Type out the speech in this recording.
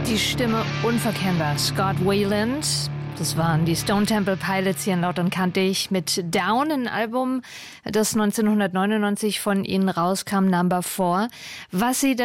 Die Stimme unverkennbar. Scott Weiland. Das waren die Stone Temple Pilots hier in Laut und Kantig mit Down, ein Album, das 1999 von ihnen rauskam, Number 4. Was sie